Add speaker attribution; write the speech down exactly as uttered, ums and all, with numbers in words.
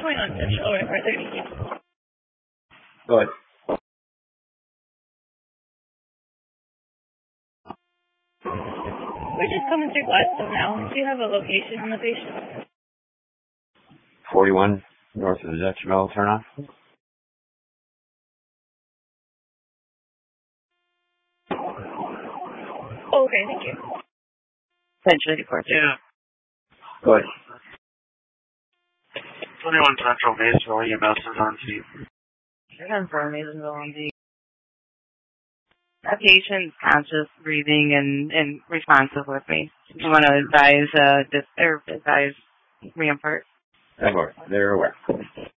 Speaker 1: twenty-one Central, right, right, thank you.
Speaker 2: Go ahead.
Speaker 1: We're just coming through Gladstone now. Do you have a location on the patient?
Speaker 2: forty-one north of the Dutch Mill turnoff.
Speaker 1: Oh, okay, thank you.
Speaker 3: Central eighty-four.
Speaker 4: Yeah.
Speaker 2: Go ahead.
Speaker 4: twenty-one Central, Maysville, E M S is on scene.
Speaker 3: I'm from Maysville on the That patient's conscious, breathing, and, and responsive with me. You want to advise, uh, this, or advise Rampart?
Speaker 2: They're aware.